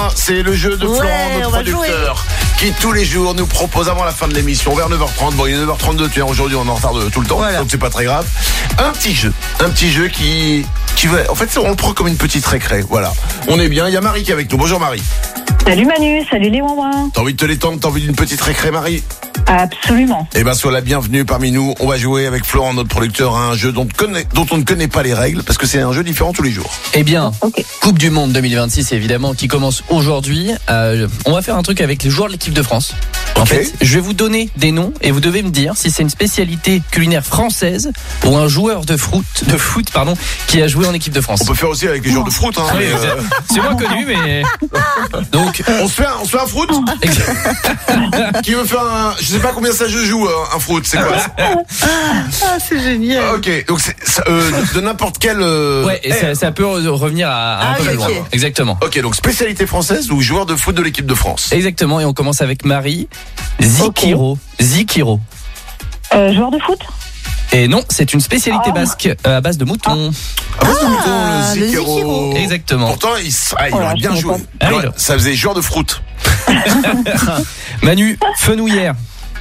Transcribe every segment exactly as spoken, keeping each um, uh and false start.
c'est le jeu de Florent, Ouais, notre on va jouer. producteur, qui tous les jours nous propose avant la fin de l'émission, vers neuf heures trente. Bon, il est neuf heures trente-deux, tu vois, aujourd'hui on est en retard de tout le temps, Voilà. donc c'est pas très grave. Un petit jeu, un petit jeu qui, qui va, en fait, on le prend comme une petite récré. Voilà, on est bien. Il y a Marie qui est avec nous. Bonjour Marie. Salut Manu, salut les ouin-ouin. T'as envie de te détendre, t'as envie d'une petite récré, Marie? Absolument. Eh ben, sois la bienvenue parmi nous. On va jouer avec Florent, notre producteur, à un jeu dont, connaît, dont on ne connaît pas les règles, parce que c'est un jeu différent tous les jours. Eh bien, Ok. Coupe du Monde deux mille vingt-six, évidemment, qui commence aujourd'hui. Euh, on va faire un truc avec les joueurs de l'équipe de France. En Ok. fait, je vais vous donner des noms et vous devez me dire si c'est une spécialité culinaire française ou un joueur de foot, de foot pardon, qui a joué en équipe de France. On peut faire aussi avec les joueurs de fruit, hein. Oui, mais, euh, c'est moins connu, mais donc on se fait un, on se fait un fruit. Qui veut faire un, je sais pas combien ça je joue, un, un fruit, c'est quoi? Ah, c'est génial. Ok, donc c'est ça, euh, de, de n'importe quel. Euh, ouais, et ça, ça peut re- revenir à, à un Ah peu oui, plus loin. ok. Exactement. Ok, donc spécialité française ou joueur de foot de l'équipe de France. Exactement, et on commence avec Marie. Zikiro. Zikiro. Euh, joueur de foot? Et non, c'est une spécialité Oh. basque euh, à base de mouton. Ah, bah, c'est le mouton, Ah, le le Zikiro. Zikiro. Exactement. Pourtant, il, s- ah, il Oh là, aurait bien je joué. connais pas. Ah, Ouais, il a- ça faisait joueur de fruit. Manu, fenouillère.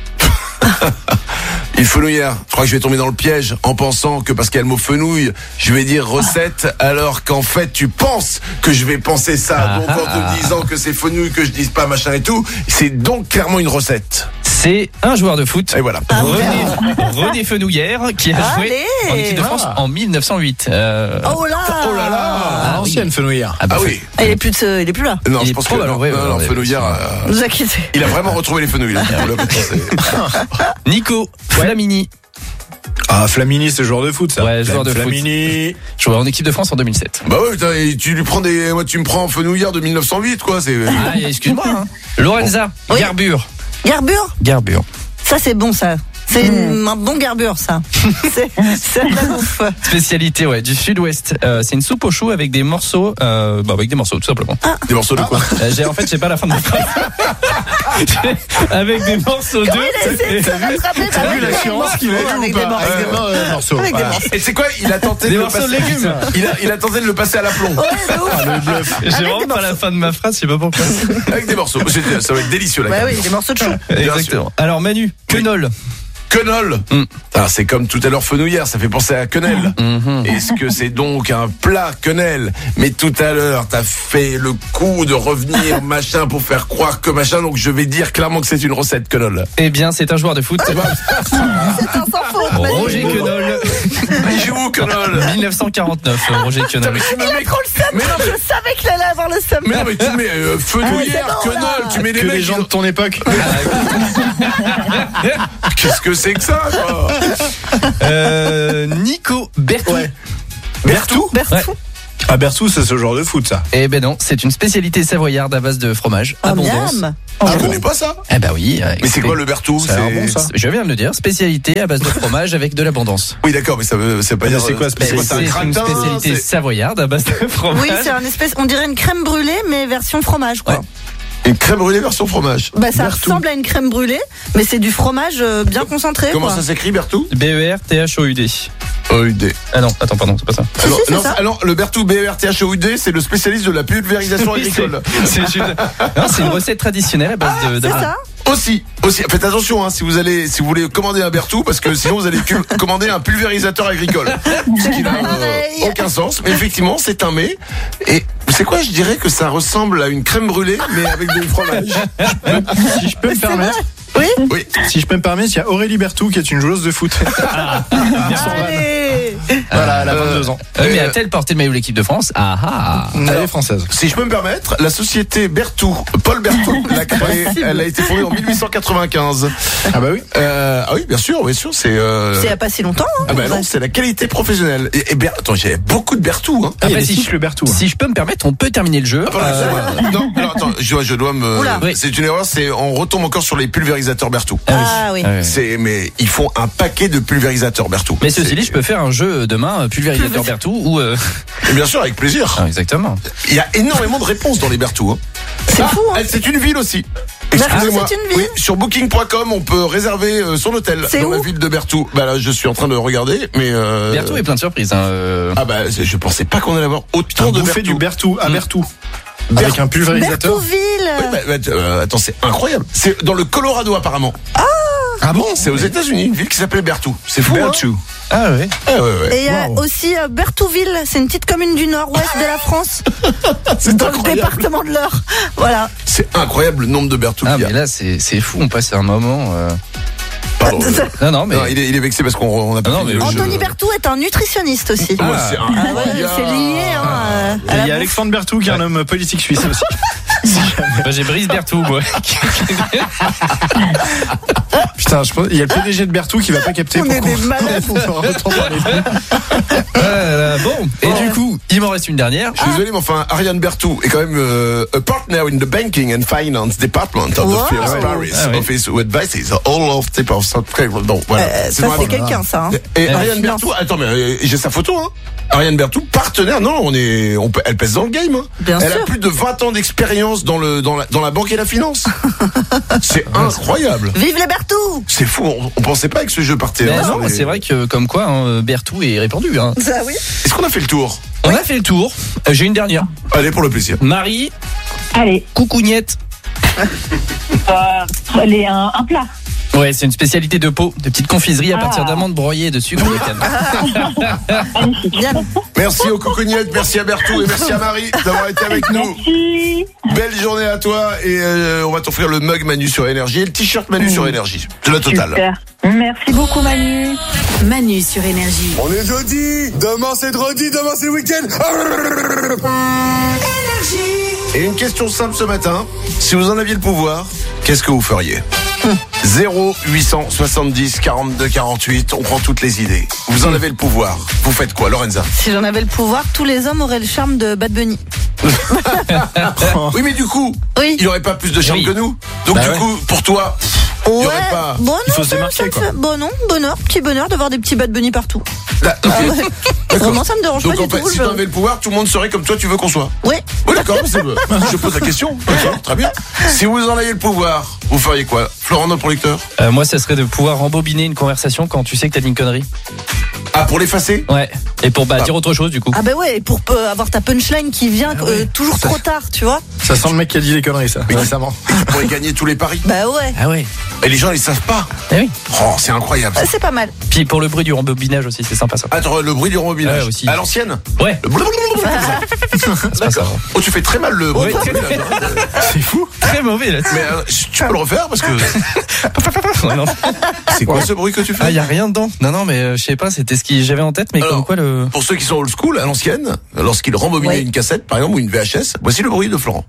Une fenouillère. Je crois que je vais tomber dans le piège en pensant que parce qu'il y a le mot fenouil, je vais dire recette, alors qu'en fait tu penses que je vais penser ça. Ah Donc en ah. te disant que c'est fenouil, que je dise pas machin et tout, c'est donc clairement une recette. C'est un joueur de foot. Et voilà. René, René Fenouillère, qui a joué Allez. en équipe de France en mille neuf cent huit. Euh, Oh là. Oh là là. ah, oui. Ancienne fenouillère. Ah, bah, Ah oui. Il est plus, de, il est plus là. Non, Il je est pense que probable, non, ouais, non, ouais, non, ouais. fenouillère, euh, Ne vous inquiétez. il a vraiment retrouvé les fenouilles. Là. Là, c'est- Nico Flamini, Ah, Flamini, c'est joueur de foot, ça. Ouais, joueur de foot. Flamini. joué en équipe de France en deux mille sept. Bah ouais, putain, et tu lui prends des, moi tu me prends fenouillère de mille neuf cent huit quoi. C'est. Ah, excuse-moi. Hein. Lorenza, Oui. Garbure. Garbure. Garbure. Ça, c'est bon, ça. C'est une- un bon garbure, ça. c'est c'est de la bouffe. Spécialité, ouais, du sud-ouest. Euh, c'est une soupe au chou avec des morceaux, euh, bah, avec des morceaux, tout simplement. Des morceaux de quoi? Euh, j'ai, en fait, j'ai pas la fin de ma phrase. Avec des morceaux Comment d'œufs. il a essayé de se rattraper? T'as vu l'assurance qu'il a eu Avec ou des pas? morceaux. Avec des mo- euh, morceaux. Avec des Voilà. morceaux. Et c'est quoi? Il a tenté Des de le morceaux de passer. légumes. Il a, il a tenté de le passer à l'aplomb. Ouais, de ouf. Le bluff. J'ai Avec vraiment des pas la morceaux. fin de ma phrase, je sais pas pourquoi. Avec des morceaux. C'est- Ça va être délicieux là. Ouais, quand oui, même. des morceaux de chou. Exactement. Alors Manu, quenol. Quenol. Mm. Ah, c'est comme tout à l'heure fenouillère, ça fait penser à quenelle. Mhm. Est-ce que c'est donc un plat quenelle? Mais tout à l'heure, t'as fait le coup de revenir machin pour faire croire que machin, donc je vais dire clairement que c'est une recette quenol. Eh bien, c'est un joueur de foot. C'est un sans faute. Manu. Roger Quenol. Il joue où quenol? mille neuf cent quarante-neuf, Roger Quenol. Mais tu me Il a mets, trop le seum. Mais non, mais- Je savais qu'il allait avoir le seum. mais non, mais tu mets euh, fenouillère, Ah, c'est bon, là. quenol, tu mets des Que mecs. les gens de ton époque. Qu'est-ce que c'est que ça, quoi? Euh, Nico Bertou. Ouais. Bertou? Bertou. Ah, Bertou, c'est ce genre de foot, ça. Eh ben non, c'est une spécialité savoyarde à base de fromage. Oh, Abondance. miam. Je connais pas ça. Eh ben oui. Mais c'est quoi le Bertou? Ça a l'air bon, ça. Je viens de le dire, spécialité à base de fromage avec de l'abondance. Oui, d'accord, mais ça veut, ça veut pas Mais dire. c'est quoi, euh, spécialité? c'est C'est un une gratin, spécialité c'est- savoyarde à base de fromage. Oui, c'est un espèce, on dirait une crème brûlée, mais version fromage, quoi. Ouais. Une crème brûlée version fromage. Bah, ça Bertou. ressemble à une crème brûlée, mais c'est du fromage euh, bien concentré, Comment quoi. ça s'écrit, Bertou? B E R T H O U D. O U D. Ah non, attends, pardon, c'est pas ça. Si, Alors, si, c'est non, ça. alors, le Bertou B E R T H O U D, c'est le spécialiste de la pulvérisation Oui, c'est- agricole. C'est juste- non, c'est une recette traditionnelle à base de. C'est d'amande. ça. Aussi, aussi, faites attention, hein, si vous allez, si vous voulez commander un Bertou, parce que sinon vous allez cu- commander un pulvérisateur agricole. Ce qui n'a euh, Pareil. aucun sens. Mais effectivement, c'est un mets. Et c'est quoi, je dirais que ça ressemble à une crème brûlée, mais avec du fromage. Si je peux me permettre. Oui. Oui. Si je peux me permettre, il y a Aurélie Bertou qui est une joueuse de foot. Allez. Voilà, elle a Euh, vingt-deux ans. Euh, mais Euh, a-t-elle porté le maillot de l'équipe de France? Ah ah. Elle est française. Si je peux me permettre, la société Bertou, Paul Bertou, l'a créée, elle a été fondée en mille huit cent quatre-vingt-quinze. Ah bah oui. Euh, ah oui, bien sûr, bien sûr, c'est. Euh... C'est il y a pas si longtemps. Hein. Ah bah non, c'est la qualité professionnelle. Et, et Ber- attends, j'ai beaucoup de Bertou, hein. Ah, il y a bah, des si, cycles Bertou. hein. Si je peux me permettre, on peut terminer le jeu. Ah, voilà, Euh, c'est vrai. Non, alors attends, je dois, je dois me. Oula. Oui. C'est une erreur, c'est on retombe encore sur les pulvérisateurs Bertou. Ah oui. Ah oui. C'est mais ils font un paquet de pulvérisateurs Bertou. Mais ceci C'est- dit, je peux faire un jeu demain, euh, pulvérisateur Bertou ou. euh, Et bien sûr, avec plaisir. Ah, exactement. Il y a énormément de réponses dans les Bertou. Hein. C'est Ah, fou, hein. C'est une ville aussi. Bertou, Excusez-moi. c'est une ville. Oui, sur booking point com, on peut réserver euh, son hôtel C'est dans la où ville de Bertou. Bah là, je suis en train de regarder, mais. Euh... Bertou est plein de surprises. Hein, euh. Ah bah, c'est- je pensais pas qu'on allait avoir autant Un de bouffé Bertou. du Bertou à Mm. Bertou. Avec un pulvérisateur. Bertouville. Oui, bah, bah, euh, attends, c'est incroyable. C'est dans le Colorado apparemment. Ah bon? C'est aux États-Unis, une ville qui s'appelle Bertou. C'est fou. Bertou. Ah ouais. Hein ah, ouais, ouais. Et il y a Wow. aussi euh, Bertouville, c'est une petite commune du nord-ouest de la France, C'est dans le incroyable. département de l'Eure. Voilà. C'est incroyable le nombre de Bertou Ah qu'il y a. mais là c'est c'est fou, on passe un moment. euh, Pardon. Non non mais. Non, il, est, il est vexé parce qu'on on a pas Ah non, fini mais le jeu. Anthony Bertou est un nutritionniste aussi. Ah, ouais, Ah. c'est Ah ouais, incroyable. c'est lié hein, euh, Et à il la y a bouffe. Alexandre Bertou qui est un homme politique suisse aussi. Bah, j'ai Brice Bertou moi. Putain, je pense, il y a le P D G de Bertou qui va pas capter On est pourquoi des malades. on va autant parler de lui. Euh, bon et du coup il m'en reste une dernière. Je suis désolé, mais enfin, Ariane Bertou est quand même euh, a partner in the banking and finance department of Wow. the First Ah Paris Ah oui. office who advises all of type of software. Donc voilà. Euh, C'est ça dans c'est la- quelqu'un ça. Hein. Et Euh, Ariane finance. Bertou, attends, mais euh, j'ai sa photo, hein. Ariane Bertou, partenaire. Non, on est, on peut, elle pèse dans le game. Hein. Bien elle sûr. a plus de vingt ans d'expérience dans le, dans la, dans la banque et la finance. C'est incroyable. Vive les Bertou. C'est fou. On, on pensait pas que ce jeu partait. Mais hein, non, sur les- c'est vrai que comme quoi hein, Bertou est répandu. Hein. Ça oui. Est-ce qu'on a fait le tour? On a fait le tour. Euh, J'ai une dernière. Allez, pour le plaisir. Marie, Allez, coucougnette. euh, les, un, un plat. Ouais, c'est une spécialité de pot, de petites confiseries à Ah. partir d'amandes broyées et de sucre de canne. Magnifique. Bien. Merci aux coucougnettes, merci à Bertou et merci à Marie d'avoir été avec nous. Merci. Belle journée à toi et euh, on va t'offrir le mug Manu sur Énergie et le t-shirt Manu sur Énergie. C'est la totale. Super. Merci beaucoup Manu. Manu sur Énergie. On est jeudi, demain c'est dredi, demain c'est week-end. Et une question simple ce matin, si vous en aviez le pouvoir, qu'est-ce que vous feriez? zéro huit cent soixante-dix quarante-deux quarante-huit, on prend toutes les idées. Vous en avez le pouvoir, vous faites quoi, Lorenza? Si j'en avais le pouvoir, tous les hommes auraient le charme de Bad Bunny. Oui mais du coup, Oui. il n'y aurait pas plus de charme Oui. que nous. Donc Bah du ouais. coup, pour toi, il n'y aurait pas... Bon, non, Il faut se ça- démarquer, ça me quoi. fait- Bon, non, bonheur, petit bonheur de voir des petits Bad Bunny partout. Là, ok. D'accord. Vraiment, ça me dérange Donc pas en du fait, tout. si je- tu avais le pouvoir, tout le monde serait comme toi tu veux qu'on soit. Oui. Oui d'accord, c'est bon. Je pose la question. Ok, très bien. Si vous en aviez le pouvoir, vous feriez quoi? Florent, notre producteur? Euh, moi, ça serait de pouvoir rembobiner une conversation quand tu sais que t'as dit une connerie. Ah, pour l'effacer? Ouais. Et pour bah, Ah. dire autre chose du coup. Ah bah ouais, et pour euh, avoir ta punchline qui vient Ah euh, toujours trop tard, tu vois. Ça sent le mec qui a dit les conneries, ça, récemment. Tu pourrais gagner tous les paris. Bah ouais, Ah ouais. Et les gens, ils savent pas. Eh oui. Oh, c'est incroyable. euh, c'est pas mal. Puis pour le bruit du rembobinage aussi, c'est sympa ça. Attends, le bruit du rembobinage. Ouais, aussi. À l'ancienne? Ouais. Le blablabla. C'est pas ça. Oh, tu fais très mal le bruit Oui. du rembobinage, hein. C'est fou. Très mauvais là. Mais euh, tu peux le refaire parce que Ouais, non. c'est quoi ce bruit que tu fais? Ah, y a rien dedans. Non, non, mais euh, je sais pas, c'était ce que j'avais en tête, mais Alors, comme quoi le. Pour ceux qui sont old school, à l'ancienne, lorsqu'il rembobinait Ouais. une cassette, par exemple, ou une V H S, voici le bruit de Florent.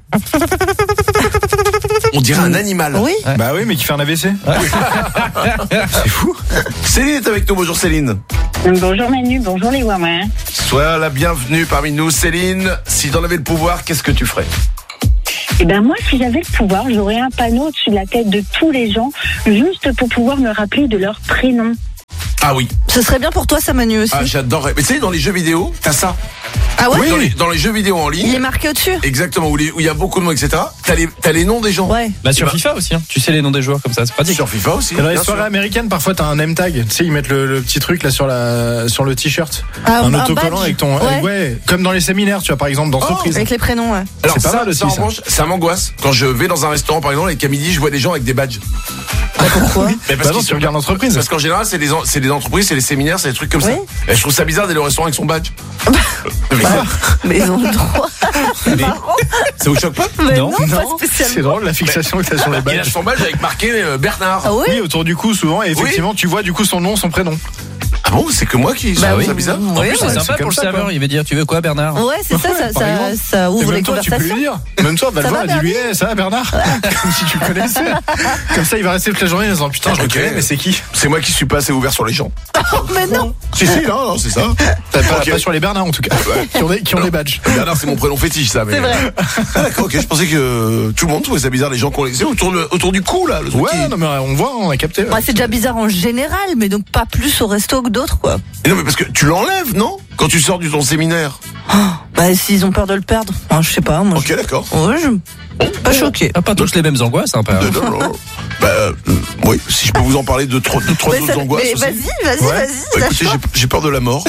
On dirait un animal. Oui. Bah oui, mais qui fait un A V C. C'est fou. Céline est avec nous. Bonjour Céline. Bonjour Manu, bonjour les Wawa. Sois la bienvenue parmi nous. Céline, si t'en avais le pouvoir, qu'est-ce que tu ferais? Eh ben moi, si j'avais le pouvoir, j'aurais un panneau au-dessus de la tête de tous les gens, juste pour pouvoir me rappeler de leur prénom. Ah oui. Ce serait bien pour toi, ça, Manu aussi. Ah, j'adorerais. Mais tu sais, dans les jeux vidéo, t'as ça. Ah ouais Dans les, dans les jeux vidéo en Il est ligne. marqué au-dessus. Exactement, où les- où il y a beaucoup de mots, et cetera. T'as les, t'as les noms des gens. Ouais. Bah sur Bah- FIFA aussi, hein. Tu sais les noms des joueurs comme ça, c'est pratique. Sur FIFA aussi. Et dans les bien soirées sûr. américaines, parfois t'as un name tag. Tu sais, ils mettent le, le petit truc là sur la sur le t-shirt, Ah, un un autocollant badge. avec ton, Ouais. avec- ouais, comme dans les séminaires, tu vois, par exemple, d'entreprise. Avec les prénoms, ouais. Alors C'est pas ça, mal aussi, ça, en ça. revanche, ça m'angoisse. Quand je vais dans un restaurant, par exemple, et qu'à midi, je vois des gens avec des badges. Pourquoi Mais Bah non, qu'ils tu sont- regardes l'entreprise. Parce qu'en général, c'est des, en- c'est des entreprises, c'est des séminaires, c'est des trucs comme Oui. ça. Et je trouve ça bizarre d'aller au restaurant avec son badge. Mais ça, Mais ils ont le droit. C'est marrant. ça vous choque pas? Mais Non. non, pas Non, spécialement. c'est drôle la fixation que t'as sur les Il a badges. son badge avec marqué euh, Bernard. Ah oui. Oui, autour du cou souvent, et effectivement, tu vois du coup son nom, son prénom. Ah bon, c'est que moi qui Bah trouve oui. ça bizarre. En Oui, plus, c'est ouais, sympa c'est pour comme le ça, serveur, quoi. il va dire tu veux quoi Bernard? Ouais, c'est ça, ça, par ça, exemple. ça Et ouvre les même toi, tu peux lui conversations. dire. Même toi, va Ça le voir, va, dis-lui, eh, ça va Bernard? Comme si tu le connaissais. Comme ça, il va rester toute la journée en disant, putain, je le Ok. connais, mais c'est qui? C'est moi qui suis pas assez ouvert sur les gens. Mais non. Si, si, non, non, c'est ça. T'as pas, Ok. pas sur les Bernards en tout cas, qui ont des, qui ont des badges. Bernard, c'est mon prénom fétiche, ça. Mais... C'est vrai. Ah, d'accord, ok. Je pensais que tout le monde trouvait ça bizarre, les gens qu'on laissait autour, de- autour du cou, là. Le truc Ouais, qui- non mais on voit, on a capté. Ouais, c'est déjà bizarre en général, mais donc pas plus au resto que d'autres, quoi. Et non, mais parce que tu l'enlèves, non? Quand tu sors de ton séminaire. Bah, Bah, s'ils ont peur de le perdre. Enfin, je sais pas, moi. Ok, je... d'accord. Ouais, je... Pas choqué. Ah, pas tous les mêmes angoisses, hein, pas. Non, non, non. Bah, euh, oui, si je peux vous en parler de trois, de trois Mais autres ça- angoisses. mais aussi. vas-y, vas-y, Ouais. vas-y. Bah, écoutez, j'ai, j'ai peur de la mort.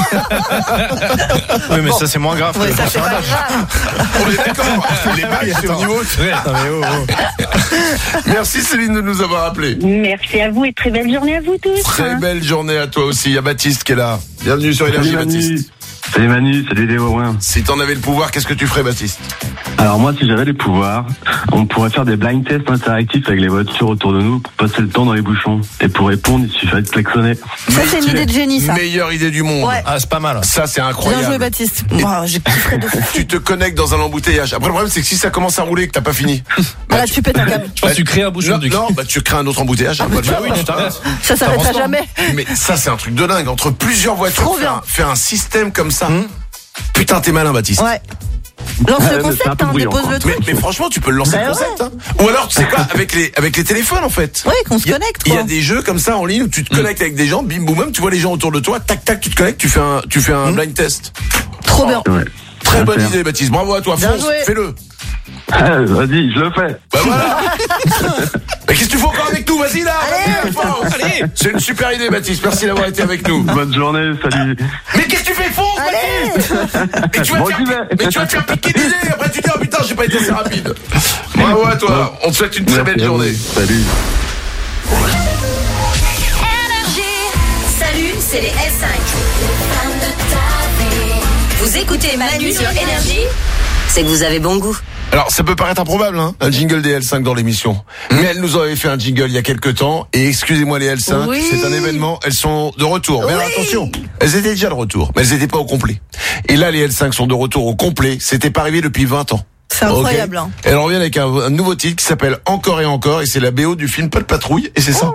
Oui, mais ça, c'est moins grave. Ouais, que ça le c'est pas grave. On est d'accord. Les bails, c'est au niveau. Ouais, attends, mais oh, oh. Merci Céline de nous avoir appelé. Merci à vous et très belle journée à vous tous. Très belle journée à toi aussi. Il y a Baptiste qui est là. Bienvenue sur Énergie, Salut Manu. Baptiste. Salut Manu, salut Léo. Ouais. Si t'en avais le pouvoir, qu'est-ce que tu ferais, Baptiste? Alors moi, si j'avais les pouvoirs, on pourrait faire des blind tests interactifs avec les voitures autour de nous pour passer le temps dans les bouchons. Et pour répondre, il suffirait de klaxonner. Ça, c'est une idée de génie, ça. Meilleure idée du monde. Ouais. Ah, c'est pas mal. Ça, c'est Bien incroyable. joué, Baptiste. Moi, j'ai kifferé de fou. Tu te connectes dans un embouteillage. Après, le problème, c'est que si ça commence à rouler et que t'as pas fini. Ah là, tu pètes un câble. Je pense que tu crées un bouchon Non, du non, bah, tu crées un autre embouteillage. hein, pas de- Ah oui, tu t'arrêtes. Ça s'arrêtera T'avances jamais. Mais ça, c'est un truc de dingue. Entre plusieurs voitures, Trop faire, bien. un- faire un système comme ça. Putain, t'es malin, Baptiste. Ouais. Lance Ouais, le mais c'est un concept, peu hein, bruyant, dépose quoi. le Mais, truc. mais franchement, tu peux le lancer Bah le ouais. concept. Hein. Ou alors, tu sais quoi, avec les, avec les téléphones, en fait. Ouais, qu'on se Il y a- connecte, Il y a quoi. des jeux comme ça en ligne où tu te connectes avec des gens, bim boum, même tu vois les gens autour de toi, tac tac, tu te connectes, tu fais un, tu fais un blind test. Trop bien. Ouais. Très À bonne faire. idée, Baptiste. Bravo à toi, Bien fonce, joué. fais-le. Ah, vas-y, je le fais. Bah voilà. Mais qu'est-ce que tu fais encore avec nous? Vas-y là. Allez. vas-y, fonce. Allez. C'est une super idée, Baptiste. Merci d'avoir été avec nous. Bonne journée, salut. Mais qu'est-ce que tu fais? Fonce, Baptiste. Mais tu vas Bon, te j'y faire, vais. mais tu vas te faire piquer d'idées. Après tu dis oh putain, j'ai pas été assez rapide. Bravo à toi. On te souhaite une très Merci belle à vous. journée. Salut. Salut, c'est les L cinq. Vous écoutez Manu sur Énergie, c'est que vous avez bon goût. Alors, ça peut paraître improbable, hein, un jingle des L cinq dans l'émission. Mais elles nous avaient fait un jingle il y a quelques temps. Et excusez-moi les L cinq, Oui. c'est un événement. Elles sont de retour. Mais alors, Oui. attention, elles étaient déjà de retour, mais elles n'étaient pas au complet. Et là, les L cinq sont de retour au complet. C'était pas arrivé depuis vingt ans. C'est incroyable, Ok. hein. Elles reviennent avec un, un nouveau titre qui s'appelle Encore et Encore. Et c'est la B O du film Pas de patrouille. Et c'est ça.